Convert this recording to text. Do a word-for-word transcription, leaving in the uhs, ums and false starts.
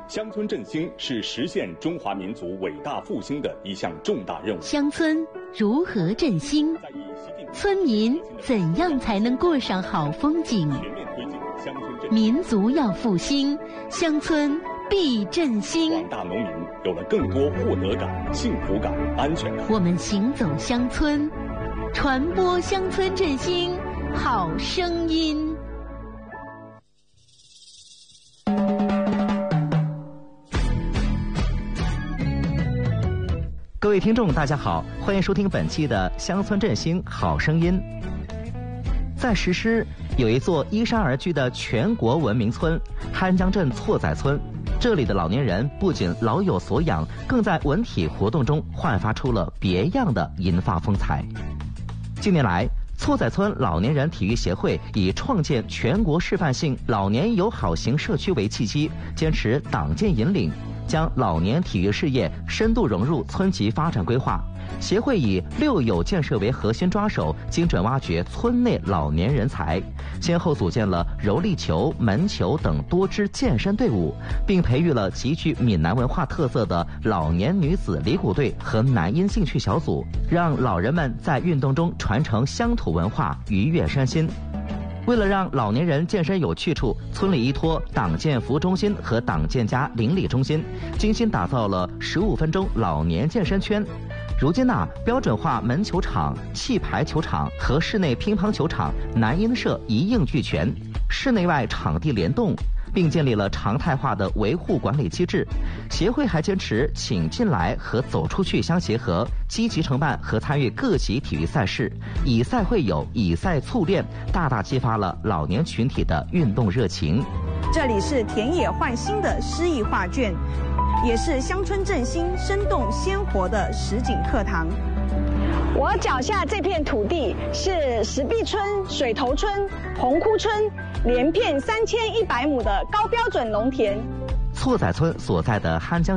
乡村振兴是实现中华民族伟大复兴的一项重大任务。 乡村如何振兴？村民怎样才能过上好风景？民族要复兴，乡村必振兴。 广大农民有了更多获得感、幸福感、安全感。 我们行走乡村，传播乡村振兴好声音。 各位听众大家好，欢迎收听本期的乡村振兴好声音。在石狮有一座依山而居的全国闻名村酣江镇错仔村，这里的老年人不仅老有所养，更在文体活动中焕发出了别样的银发风采。近年来，错仔村老年人体育协会以创建全国示范性老年友好型社区为契机，坚持党建引领，将老年体育事业深度融入村级发展规划。协会以六友建设为核心抓手，精准挖掘村内老年人才，先后组建了柔力球、门球等多支健身队伍，并培育了极具闽南文化特色的老年女子离鼓队和男音兴趣小组，让老人们在运动中传承乡土文化，愉悦身心。为了让老年人健身有去处，村里依托党建服务中心和党建家邻里中心，精心打造了十五分钟老年健身圈。如今呐、啊，标准化门球场、气排球场和室内乒乓球场、男音社一应俱全，室内外场地联动，并建立了常态化的维护管理机制。协会还坚持请进来和走出去相结合，积极承办和参与各级体育赛事，以赛会友，以赛促练，大大激发了老年群体的运动热情。 这里是田野焕新的诗意画卷，也是乡村振兴生动鲜活的实景课堂。 我脚下这片土地是石壁村、水头村、红窟村连片三千一百亩的高标准农田。 错仔村所在的酣江